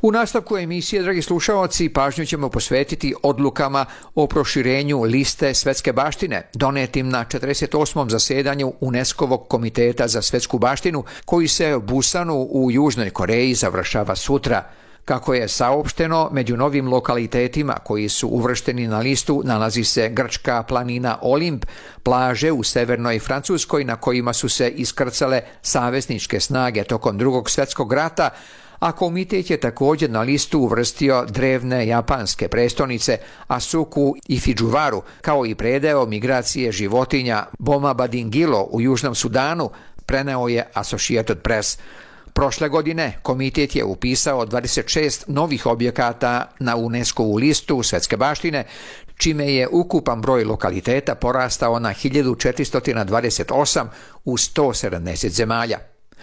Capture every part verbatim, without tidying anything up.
U nastavku emisije, dragi slušalci, pažnju ćemo posvetiti odlukama o proširenju liste svetske baštine, donetim na četrdeset osmom zasedanju UNESCO-vog komiteta za svetsku baštinu, koji se u Busanu u Južnoj Koreji završava sutra. Kako je saopšteno, među novim lokalitetima koji su uvršteni na listu nalazi se grčka planina Olimp, plaže u severnoj Francuskoj na kojima su se iskrcale savezničke snage tokom Drugog svjetskog rata, a komitet je također na listu uvrstio drevne japanske prestonice Asuku i Fujiwaru, kao i predeo migracije životinja Boma Badingilo u Južnom Sudanu, preneo je Associated Press. Prošle godine komitet je upisao dvadeset šest novih objekata na UNESCO-vu listu svetske baštine, čime je ukupan broj lokaliteta porastao na hiljadu četiristo dvadeset osam u sto sedamdeset zemalja.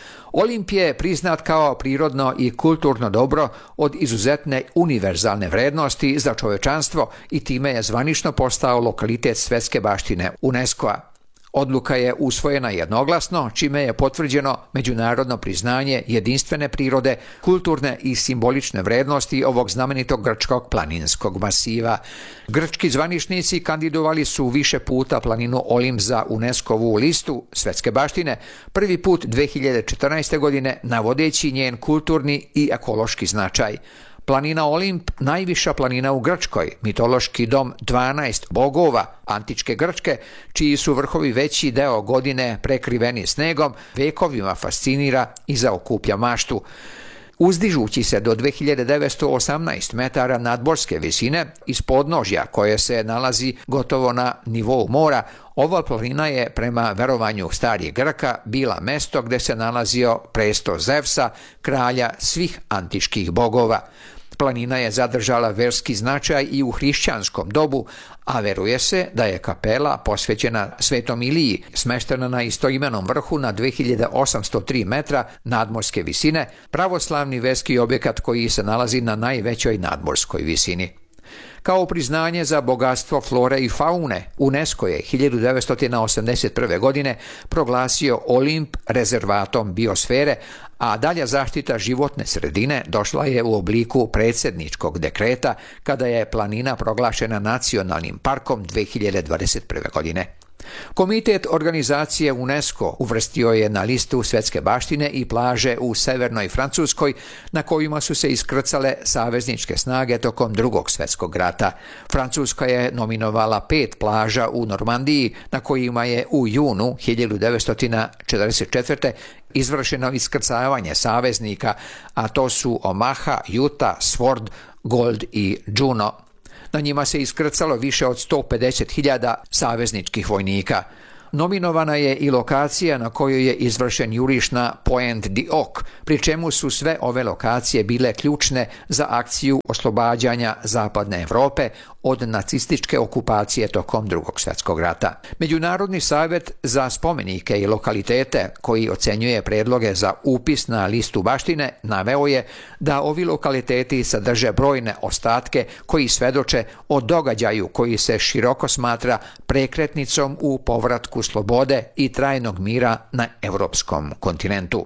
Olimp je priznat kao prirodno i kulturno dobro od izuzetne univerzalne vrednosti za čovečanstvo i time je zvanično postao lokalitet svetske baštine UNESCO-a. Odluka je usvojena jednoglasno, čime je potvrđeno međunarodno priznanje jedinstvene prirode, kulturne i simbolične vrednosti ovog znamenitog grčkog planinskog masiva. Grčki zvaničnici kandidovali su više puta planinu Olimp za UNESCO-vu listu svetske baštine, prvi put dve hiljade četrnaeste. godine, navodeći njen kulturni i ekološki značaj. Planina Olimp, najviša planina u Grčkoj, mitološki dom dvanaest bogova antičke Grčke, čiji su vrhovi veći deo godine prekriveni snegom, vekovima fascinira i zaokuplja maštu. Uzdižući se do dve hiljade devetsto osamnaest metara nadmorske visine iz podnožja koje se nalazi gotovo na nivou mora, ova planina je prema verovanju starih Grka bila mesto gde se nalazio presto Zevsa, kralja svih antičkih bogova. Planina je zadržala verski značaj i u hrišćanskom dobu, a veruje se da je kapela posvećena Svetom Iliji smeštena na istoimenom vrhu na dve hiljade osamsto tri metra nadmorske visine, pravoslavni verski objekat koji se nalazi na najvećoj nadmorskoj visini. Kao priznanje za bogatstvo flore i faune, UNESCO je hiljadu devetsto osamdeset prve. godine proglasio Olimp rezervatom biosfere, a dalja zaštita životne sredine došla je u obliku predsjedničkog dekreta kada je planina proglašena nacionalnim parkom dve hiljade dvadeset prve. godine. Komitet organizacije UNESCO uvrstio je na listu svetske baštine i plaže u severnoj Francuskoj na kojima su se iskrcale savezničke snage tokom Drugog svjetskog rata. Francuska je nominovala pet plaža u Normandiji na kojima je u junu hiljadu devetsto četrdeset četvrte. izvršeno iskrcavanje saveznika, a to su Omaha, Utah, Sword, Gold i Juno. Na njima se iskrcalo više od sto pedeset hiljada savezničkih vojnika. Nominovana je i lokacija na kojoj je izvršen juriš na Pointe du Hoc, pri čemu su sve ove lokacije bile ključne za akciju oslobađanja Zapadne Evrope od nacističke okupacije tokom Drugog svjetskog rata. Međunarodni savjet za spomenike i lokalitete, koji ocenjuje predloge za upis na listu baštine, naveo je da ovi lokaliteti sadrže brojne ostatke koji svedoče o događaju koji se široko smatra prekretnicom u povratku slobode i trajnog mira na evropskom kontinentu.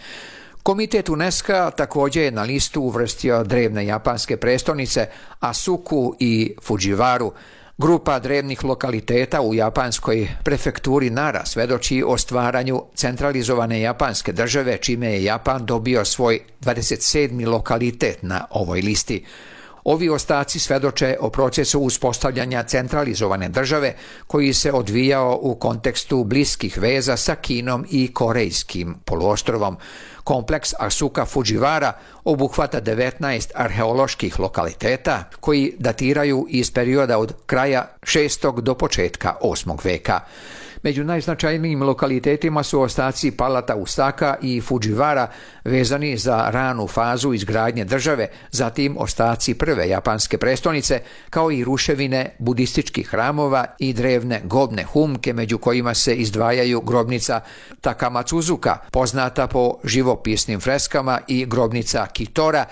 Komitet UNESCO također je na listu uvrstio drevne japanske prestonice Asuku i Fujiwaru. Grupa drevnih lokaliteta u japanskoj prefekturi Nara svedoči o stvaranju centralizovane japanske države, čime je Japan dobio svoj dvadeset sedmi lokalitet na ovoj listi. Ovi ostaci svedoče o procesu uspostavljanja centralizovane države koji se odvijao u kontekstu bliskih veza sa Kinom i Korejskim poluostrovom. Kompleks Asuka Fujiwara obuhvata devetnaest arheoloških lokaliteta koji datiraju iz perioda od kraja šestog do početka osmog veka. Među najznačajnijim lokalitetima su ostaci Palata Usaka i Fujiwara vezani za ranu fazu izgradnje države, zatim ostaci prve japanske prestonice, kao i ruševine budističkih hramova i drevne grobne humke, među kojima se izdvajaju grobnica Takamatsuzuka, poznata po živopisnim freskama, i grobnica Kitora,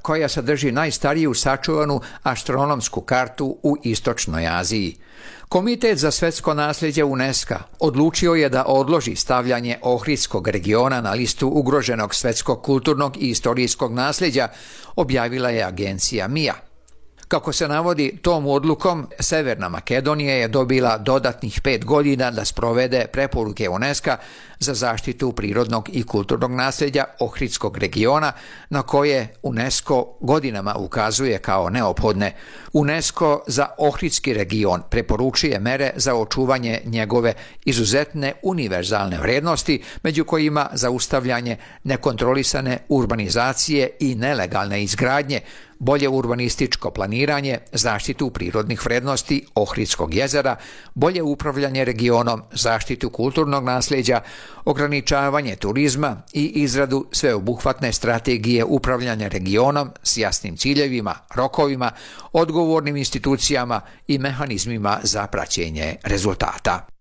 koja sadrži najstariju sačuvanu astronomsku kartu u Istočnoj Aziji. Komitet za svetsko nasljeđe UNESCO odlučio je da odloži stavljanje Ohridskog regiona na listu ugroženog svetskog kulturnog i istorijskog nasljeđa, objavila je agencija M I A. Kako se navodi, tom odlukom Severna Makedonija je dobila dodatnih pet godina da sprovede preporuke UNESCO za zaštitu prirodnog i kulturnog nasljeđa Ohridskog regiona, na koje UNESCO godinama ukazuje kao neophodne. UNESCO za Ohridski region preporučuje mere za očuvanje njegove izuzetne univerzalne vrednosti, među kojima zaustavljanje nekontrolisane urbanizacije i nelegalne izgradnje, bolje urbanističko planiranje, zaštitu prirodnih vrednosti Ohridskog jezera, bolje upravljanje regionom, zaštitu kulturnog nasljeđa, ograničavanje turizma i izradu sveobuhvatne strategije upravljanja regionom s jasnim ciljevima, rokovima, odgovornim institucijama i mehanizmima za praćenje rezultata.